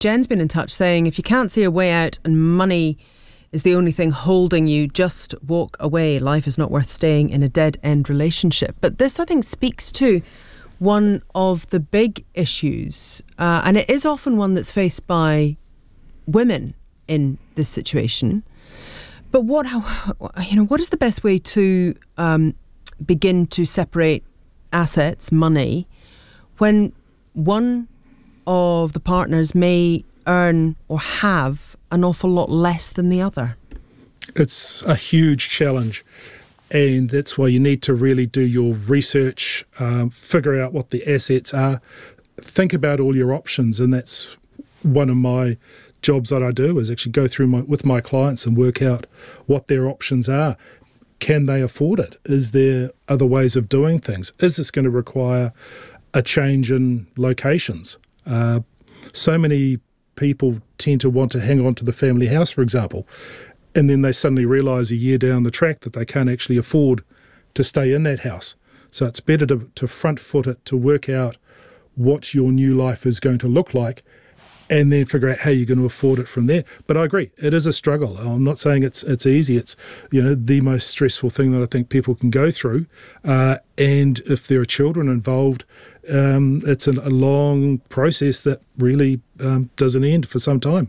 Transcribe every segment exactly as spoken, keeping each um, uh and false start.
Jen's been in touch saying if you can't see a way out and money is the only thing holding you, just walk away. Life is not worth staying in a dead-end relationship. But this, I think, speaks to one of the big issues, uh, and it is often one that's faced by women in this situation. But what, how, you know, what is the best way to um, begin to separate assets, money, when one of the partners may earn or have an awful lot less than the other? It's a huge challenge, and that's why you need to really do your research, um, figure out what the assets are, think about all your options, and that's one of my jobs that I do, is actually go through my, with my clients and work out what their options are. Can they afford it? Is there other ways of doing things? Is this going to require a change in locations? Uh, so many people tend to want to hang on to the family house, for example, and then they suddenly realise a year down the track that they can't actually afford to stay in that house. So it's better to, to front foot it, to work out what your new life is going to look like, and then figure out how you're going to afford it from there. But I agree, it is a struggle. I'm not saying it's it's easy. It's, you know, the most stressful thing that I think people can go through. Uh, and if there are children involved, um, it's an, a long process that really um, doesn't end for some time.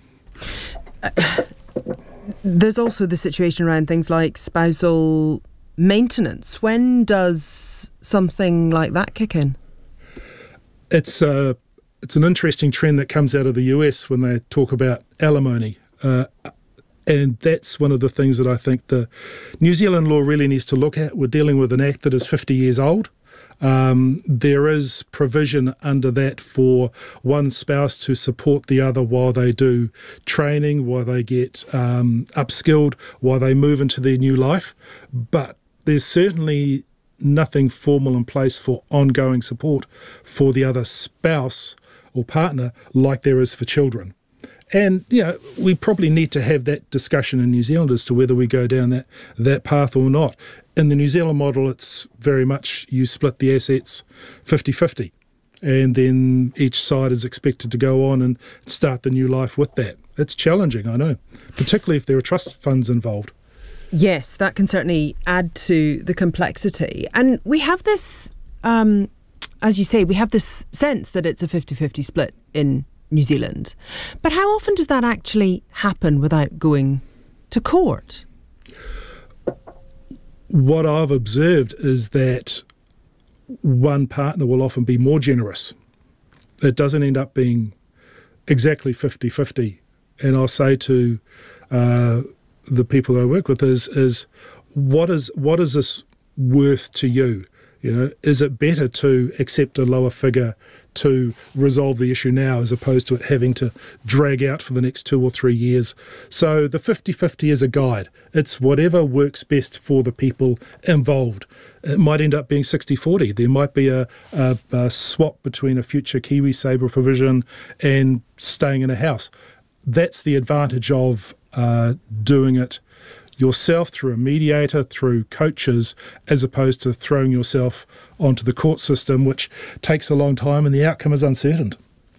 Uh, there's also the situation around things like spousal maintenance. When does something like that kick in? It's uh, It's an interesting trend that comes out of the U S when they talk about alimony. Uh, and that's one of the things that I think the New Zealand law really needs to look at. We're dealing with an act that is fifty years old. Um, there is provision under that for one spouse to support the other while they do training, while they get um, upskilled, while they move into their new life. But there's certainly nothing formal in place for ongoing support for the other spouse or partner like there is for children. And, you know, we probably need to have that discussion in New Zealand as to whether we go down that, that path or not. In the New Zealand model, it's very much you split the assets fifty-fifty, and then each side is expected to go on and start the new life with that. It's challenging, I know, particularly if there are trust funds involved. Yes, that can certainly add to the complexity. And we have this, um, as you say, we have this sense that it's a fifty-fifty split in New Zealand. But how often does that actually happen without going to court? What I've observed is that one partner will often be more generous. It doesn't end up being exactly fifty-fifty. And I'll say to uh, the people I work with is, is what is what is this worth to you? You know, is it better to accept a lower figure to resolve the issue now as opposed to it having to drag out for the next two or three years? So the fifty-fifty is a guide. It's whatever works best for the people involved. It might end up being sixty-forty. There might be a, a, a swap between a future KiwiSaver provision and staying in a house. That's the advantage of uh, doing it yourself through a mediator, through coaches, as opposed to throwing yourself onto the court system, which takes a long time and the outcome is uncertain.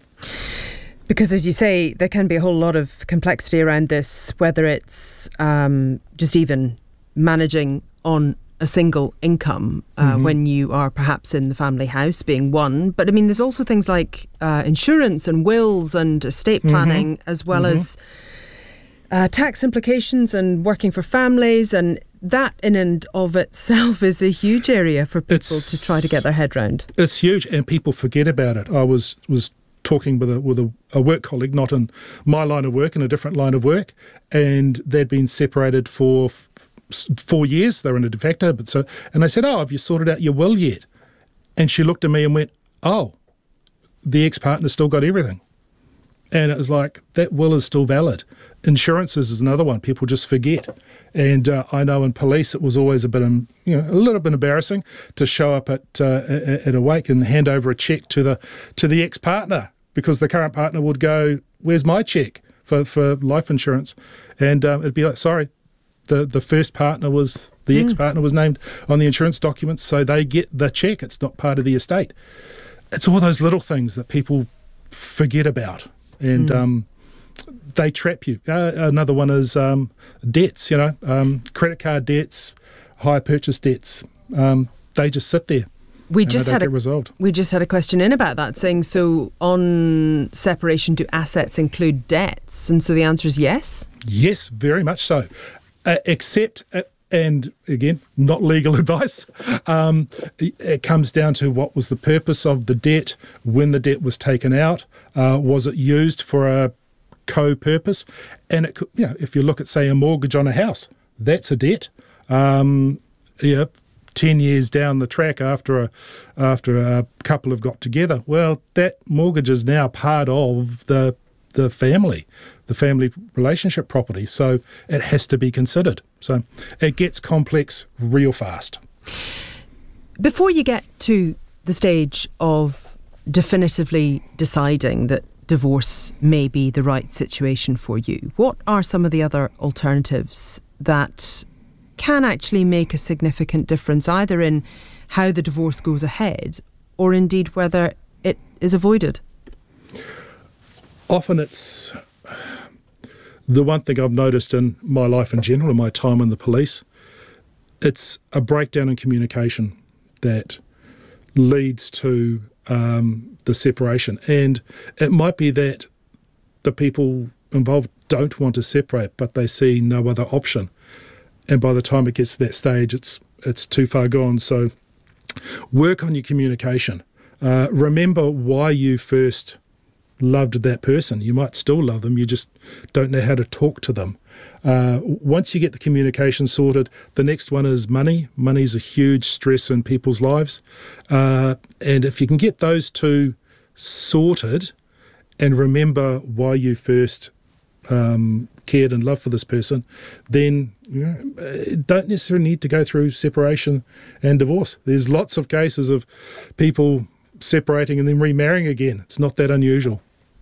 Because, as you say, there can be a whole lot of complexity around this, whether it's um, just even managing on a single income uh, mm-hmm. when you are perhaps in the family house being one. But, I mean, there's also things like uh, insurance and wills and estate planning, mm-hmm. as well mm-hmm. as Uh, tax implications and working for families, and that in and of itself is a huge area for people it's, to try to get their head round. It's huge, and people forget about it. I was was talking with a with a, a work colleague, not in my line of work, in a different line of work, and they'd been separated for f- four years. They were in a de facto, but so, and I said, "Oh, have you sorted out your will yet?" And she looked at me and went, "Oh, the ex-partner still got everything." And it was like, that will is still valid. Insurances is another one. People just forget. And uh, I know in police it was always a bit, um, you know, a little bit embarrassing to show up at uh, at a wake and hand over a cheque to the to the ex-partner, because the current partner would go, "Where's my cheque for, for life insurance?" And um, it'd be like, sorry, the, the first partner was, the mm. ex-partner was named on the insurance documents, so they get the cheque. It's not part of the estate. It's all those little things that people forget about. and mm. um, they trap you. Uh, another one is um, debts, you know, um, credit card debts, hire purchase debts. Um, they just sit there. We just had a resolved. We just had a question in about that, saying, so on separation, do assets include debts? And so the answer is yes. Yes, very much so. Uh, except, uh, and again, not legal advice. Um, it comes down to what was the purpose of the debt when the debt was taken out. Uh, was it used for a co-purpose? And it could, you know, if you look at, say, a mortgage on a house, that's a debt. Um, yeah. ten years down the track after a after a couple have got together, well, that mortgage is now part of the the family, the family relationship property. So it has to be considered. So it gets complex real fast. Before you get to the stage of definitively deciding that divorce may be the right situation for you, what are some of the other alternatives that can actually make a significant difference, either in how the divorce goes ahead or indeed whether it is avoided? Often it's the one thing I've noticed in my life in general, in my time in the police, it's a breakdown in communication that leads to um, the separation. And it might be that the people involved don't want to separate, but they see no other option. And by the time it gets to that stage, it's it's too far gone. So work on your communication. Uh, remember why you first loved that person. You might still love them, you just don't know how to talk to them. Uh, once you get the communication sorted, the next one is money. Money's a huge stress in people's lives. Uh, and if you can get those two sorted and remember why you first um, cared and loved for this person, then you know, don't necessarily need to go through separation and divorce. There's lots of cases of people separating and then remarrying again. It's not that unusual.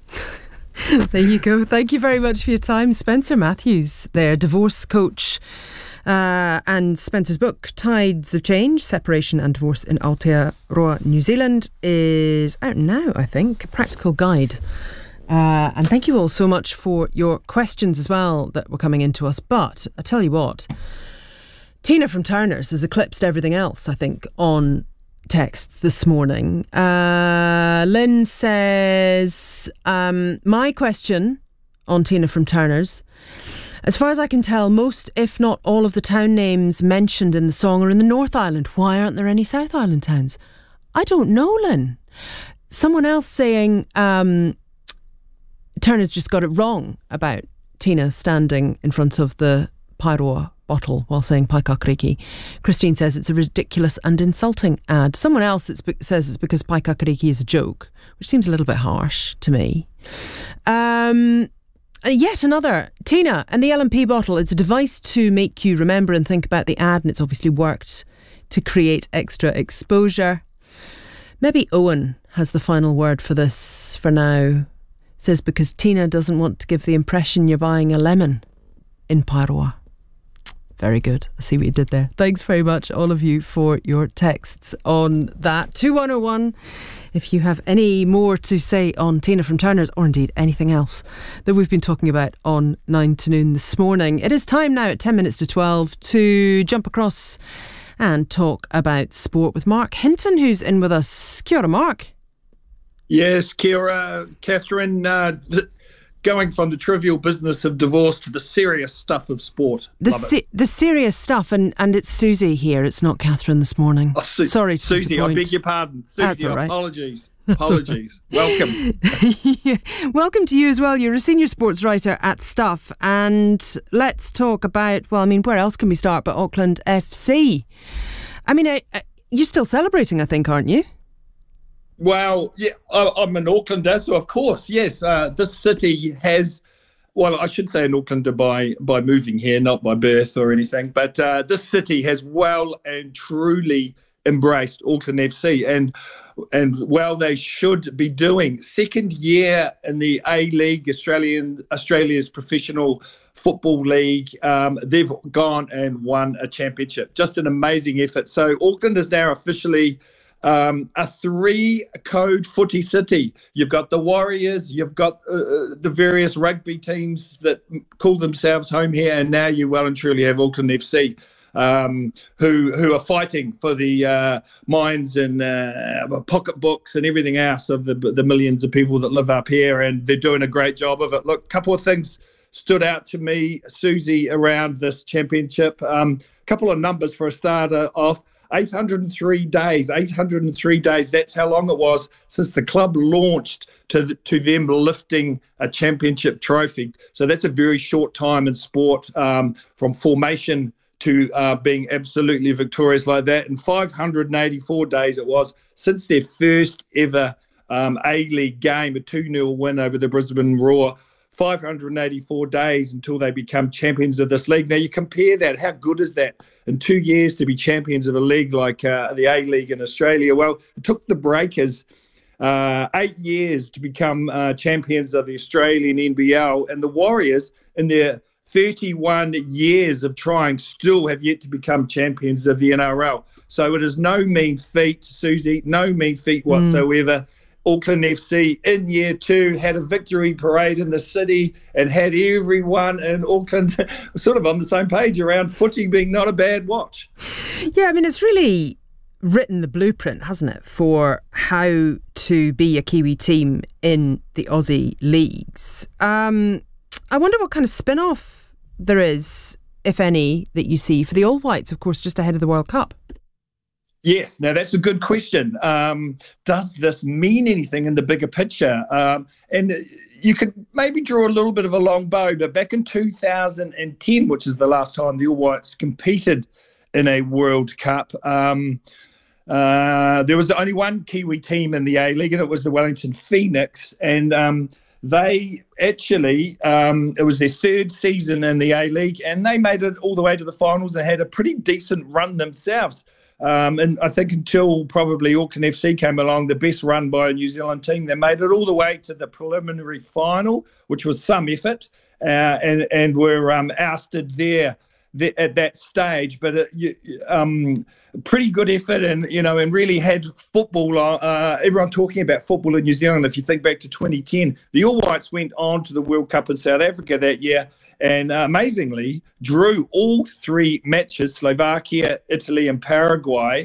There you go. Thank you very much for your time. Spencer Matthews there, divorce coach. Uh, and Spencer's book, Tides of Change, Separation and Divorce in Aotearoa, New Zealand, is out now, I think. A practical guide. Uh, and thank you all so much for your questions as well that were coming into us. But I tell you what, Tina from Turners has eclipsed everything else, I think, on texts this morning. Uh, Lynn says, um, my question on Tina from Turners: as far as I can tell, most, if not all, of the town names mentioned in the song are in the North Island. Why aren't there any South Island towns? I don't know, Lynn. Someone else saying um, Turner's just got it wrong about Tina standing in front of the Paeroa bottle while saying Paikakariki. Christine says it's a ridiculous and insulting ad. Someone else it's be- says it's because Paikakariki is a joke, which seems a little bit harsh to me. Um... Yet another, Tina and the L and P bottle. It's a device to make you remember and think about the ad, and it's obviously worked to create extra exposure. Maybe Owen has the final word for this for now. Says because Tina doesn't want to give the impression you're buying a lemon in Paeroa. Very good. I see what you did there. Thanks very much, all of you, for your texts on that. two one oh one. If you have any more to say on Tina from Turners, or indeed anything else that we've been talking about on nine to noon this morning. It is time now at ten minutes to twelve to jump across and talk about sport with Mark Hinton, who's in with us. Kia ora, Mark. Yes, kia ora, Catherine. Uh, th- going from the trivial business of divorce to the serious stuff of sport. The se- the serious stuff, and, and it's Susie here. It's not Catherine this morning. Oh, Su- Sorry to Susie, disappoint. I beg your pardon. Susie, That's all right. apologies. That's Apologies. All right. Welcome. Yeah. Welcome to you as well. You're a senior sports writer at Stuff. And let's talk about, well, I mean, where else can we start but Auckland F C? I mean, uh, uh, you're still celebrating, I think, aren't you? Well, yeah, I, I'm an Aucklander, so of course, yes. Uh, this city has, well, I should say an Aucklander by, by moving here, not by birth or anything, but uh, this city has well and truly embraced Auckland F C, and and well, they should be doing. Second year in the A-League, Australian Australia's professional football league. Um, they've gone and won a championship. Just an amazing effort. So Auckland is now officially um, a three-code footy city. You've got the Warriors, you've got uh, the various rugby teams that call themselves home here, and now you well and truly have Auckland F C. Um, who who are fighting for the uh, minds and uh, pocketbooks and everything else of the the millions of people that live up here, and they're doing a great job of it. Look, a couple of things stood out to me, Susie, around this championship. A um, couple of numbers for a starter off. eight hundred three days, eight hundred three days, that's how long it was since the club launched to the, to them lifting a championship trophy. So that's a very short time in sport, um, from formation to uh, being absolutely victorious like that. And five hundred eighty-four days it was since their first ever um, A-League game, a two nil win over the Brisbane Roar. five hundred eighty-four days until they become champions of this league. Now, you compare that, how good is that? In two years to be champions of a league like uh, the A-League in Australia. Well, it took the Breakers uh, eight years to become uh, champions of the Australian N B L, and the Warriors, in their thirty-one years of trying, still have yet to become champions of the N R L. So it is no mean feat, Susie, no mean feat whatsoever. Mm. Auckland F C in year two had a victory parade in the city and had everyone in Auckland sort of on the same page around footy being not a bad watch. Yeah, I mean, it's really written the blueprint, hasn't it, for how to be a Kiwi team in the Aussie leagues. Um, I wonder what kind of spin-off there is, if any, that you see for the All Whites, of course, just ahead of the World Cup. Yes, now that's a good question. Um, does this mean anything in the bigger picture? Um, and you could maybe draw a little bit of a long bow, but back in two thousand ten, which is the last time the All Whites competed in a World Cup, um, uh, there was only one Kiwi team in the A-League, and it was the Wellington Phoenix. And um, they actually, um, it was their third season in the A-League, and they made it all the way to the finals and had a pretty decent run themselves. Um, and I think until probably Auckland F C came along, the best run by a New Zealand team, they made it all the way to the preliminary final, which was some effort, uh, and, and were um, ousted there, there at that stage. But uh, you, um, pretty good effort, and you know, and really had football. Uh, everyone talking about football in New Zealand. If you think back to twenty ten, the All Whites went on to the World Cup in South Africa that year, and uh, amazingly drew all three matches: Slovakia, Italy, and Paraguay.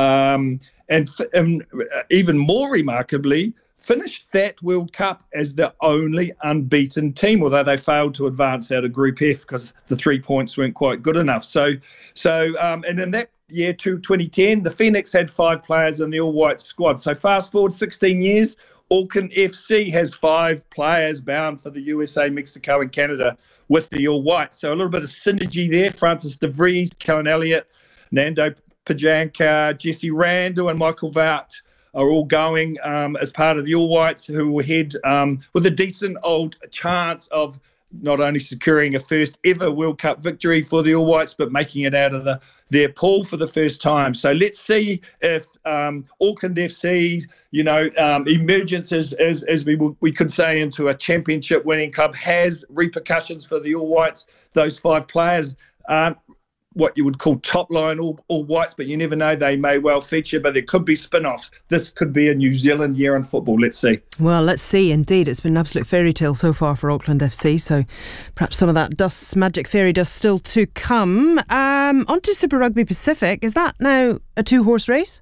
Um, and, f- and even more remarkably, finished that World Cup as the only unbeaten team, although they failed to advance out of Group F because the three points weren't quite good enough. So, so um, and in that year, to twenty ten, the Phoenix had five players in the All White squad. So fast forward sixteen years, Auckland F C has five players bound for the U S A, Mexico, and Canada with the All Whites. So a little bit of synergy there. Francis de Vries, Kellen Elliott, Nando Pajanka, Jesse Randall, and Michael Vout are all going um, as part of the All Whites, who will head um, with a decent old chance of not only securing a first ever World Cup victory for the All Whites, but making it out of the, their pool for the first time. So let's see if um, Auckland F C's, you know, um, emergence as, as, as we we could say into a championship winning club has repercussions for the All Whites. Those five players aren't what you would call top line all, all Whites, but you never know, they may well feature, but there could be spin-offs. This could be a New Zealand year in football. Let's see. Well, let's see. Indeed, it's been an absolute fairy tale so far for Auckland F C, so perhaps some of that dust, magic fairy dust still to come. Um, on to Super Rugby Pacific. Is that now a two-horse race?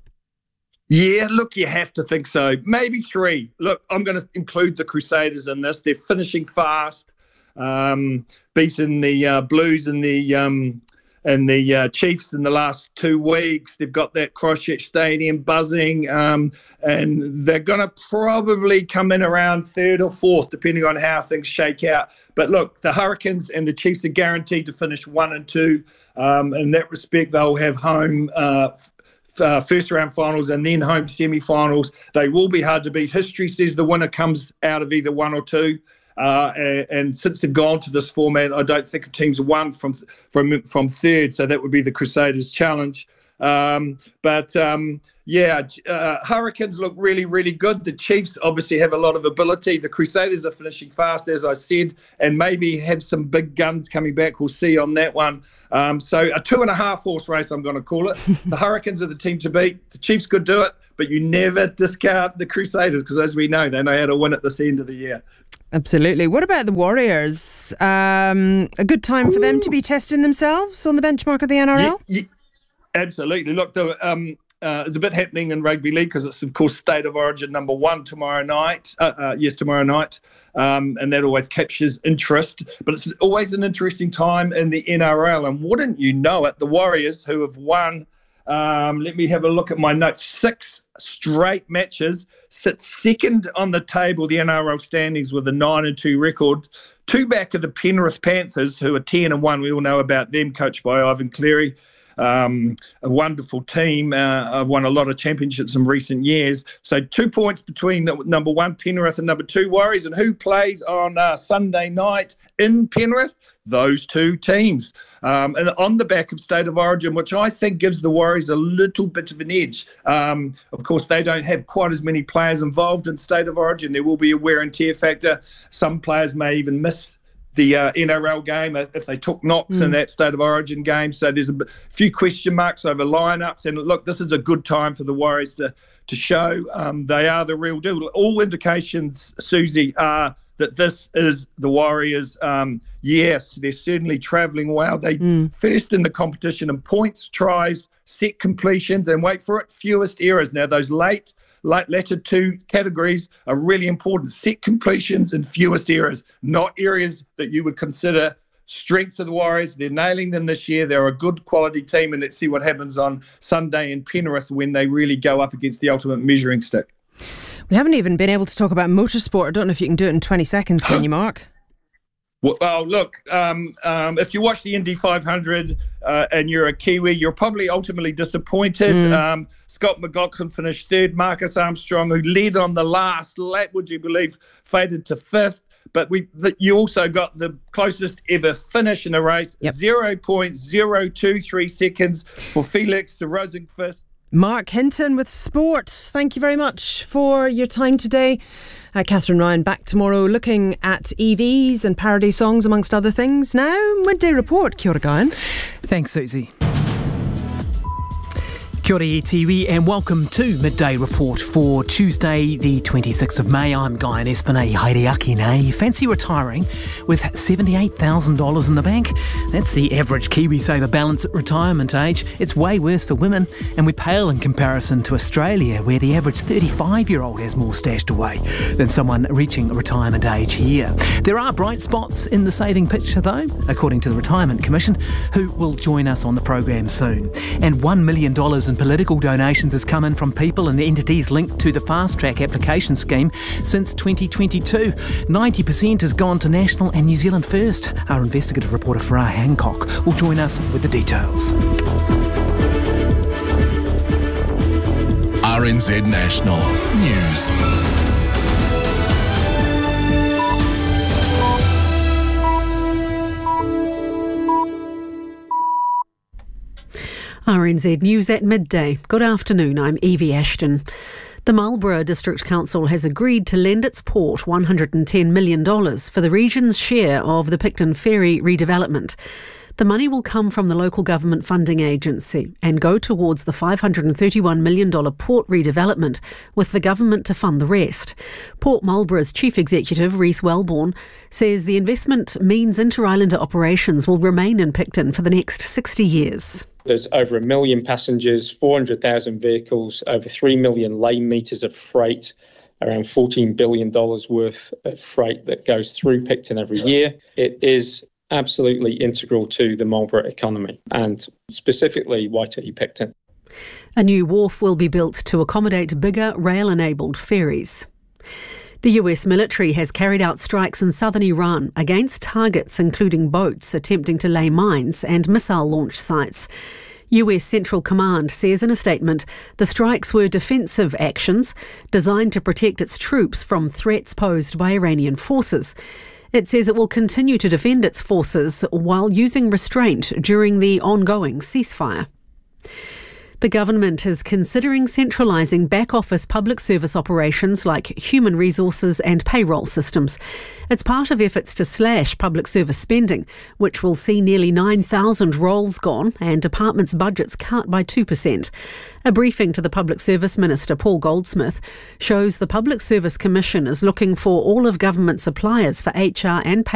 Yeah, look, you have to think so. Maybe three. Look, I'm going to include the Crusaders in this. They're finishing fast, um, beating the uh, Blues and the... Um, And the uh, Chiefs in the last two weeks. They've got that Christchurch Stadium buzzing, um, and they're going to probably come in around third or fourth, depending on how things shake out. But look, the Hurricanes and the Chiefs are guaranteed to finish one and two. Um, in that respect, they'll have home uh, f- uh, first round finals and then home semi-finals. They will be hard to beat. History says the winner comes out of either one or two. Uh, and, and since they've gone to this format, I don't think a team's won from from from third, so that would be the Crusaders' challenge. Um, but um, yeah, uh, Hurricanes look really, really good. The Chiefs obviously have a lot of ability. The Crusaders are finishing fast, as I said, and maybe have some big guns coming back. We'll see on that one. Um, so a two and a half horse race, I'm going to call it. The Hurricanes are the team to beat. The Chiefs could do it, but you never discount the Crusaders because, as we know, they know how to win at this end of the year. Absolutely. What about the Warriors? Um, a good time for them to be testing themselves on the benchmark of the N R L? Yeah, yeah, absolutely. Look, the, um, uh, there's a bit happening in rugby league because it's, of course, State of Origin number one tomorrow night. Uh, uh, yes, tomorrow night. Um, and that always captures interest. But it's always an interesting time in the N R L. And wouldn't you know it, the Warriors, who have won, um, let me have a look at my notes, six straight matches, sit second on the table, the N R L standings, with a nine and two record, two back of the Penrith Panthers, who are ten and one. We all know about them, coached by Ivan Cleary. Um, a wonderful team. Uh, I've won a lot of championships in recent years. So two points between number one Penrith and number two Warriors. And who plays on uh, Sunday night in Penrith? Those two teams. Um, and on the back of State of Origin, which I think gives the Warriors a little bit of an edge. Um, of course, they don't have quite as many players involved in State of Origin. There will be a wear and tear factor. Some players may even miss the uh, N R L game if they took knocks mm. in that State of Origin game. So there's a b- few question marks over lineups. And look, this is a good time for the Warriors to, to show um, they are the real deal. All indications, Susie, are that this is the Warriors. Um, yes, they're certainly travelling well. They mm. first in the competition in points, tries, set completions, and wait for it, fewest errors. Now, those late, late latter two categories are really important. Set completions and fewest errors, not areas that you would consider strengths of the Warriors. They're nailing them this year. They're a good quality team, and let's see what happens on Sunday in Penrith when they really go up against the ultimate measuring stick. We haven't even been able to talk about motorsport. I don't know if you can do it in twenty seconds, can you, Mark? Well, oh, look, um, um, if you watch the Indy five hundred uh, and you're a Kiwi, you're probably ultimately disappointed. Mm. Um, Scott McLaughlin finished third. Marcus Armstrong, who led on the last lap, would you believe, faded to fifth. But we, the, you also got the closest ever finish in a race, yep. zero point zero two three seconds for Felix Rosenqvist. Mark Hinton with sport. Thank you very much for your time today. Uh, Catherine Ryan back tomorrow looking at E Vs and parody songs amongst other things. Now, Midday Report. Kia ora, Guyan. Thanks, Susie. Kia ora e tiwi and welcome to Midday Report for Tuesday the twenty-sixth of May. I'm Guyan Espinay, haere aki nei. Fancy retiring with seventy-eight thousand dollars in the bank? That's the average KiwiSaver balance at retirement age. It's way worse for women, and we pale in comparison to Australia, where the average thirty-five-year-old has more stashed away than someone reaching retirement age here. There are bright spots in the saving picture though, according to the Retirement Commission, who will join us on the program soon. And one million dollars in political donations has come in from people and entities linked to the Fast Track application scheme since twenty twenty-two. ninety percent has gone to National and New Zealand First. Our investigative reporter Farah Hancock will join us with the details. R N Z National News. R N Z News at midday. Good afternoon, I'm Evie Ashton. The Marlborough District Council has agreed to lend its port one hundred ten million dollars for the region's share of the Picton Ferry redevelopment. The money will come from the local government funding agency and go towards the five hundred thirty-one million dollars port redevelopment, with the government to fund the rest. Port Marlborough's Chief Executive, Rhys Wellborn, says the investment means inter-islander operations will remain in Picton for the next sixty years. There's over a million passengers, four hundred thousand vehicles, over three million lane metres of freight, around fourteen billion dollars worth of freight that goes through Picton every year. It is absolutely integral to the Marlborough economy and specifically Waitahi Picton. A new wharf will be built to accommodate bigger rail-enabled ferries. The U S military has carried out strikes in southern Iran against targets including boats attempting to lay mines and missile launch sites. U S Central Command says in a statement the strikes were defensive actions designed to protect its troops from threats posed by Iranian forces. It says it will continue to defend its forces while using restraint during the ongoing ceasefire. The government is considering centralising back-office public service operations like human resources and payroll systems. It's part of efforts to slash public service spending, which will see nearly nine thousand roles gone and departments' budgets cut by two percent. A briefing to the Public Service Minister, Paul Goldsmith, shows the Public Service Commission is looking for all of government suppliers for H R and payroll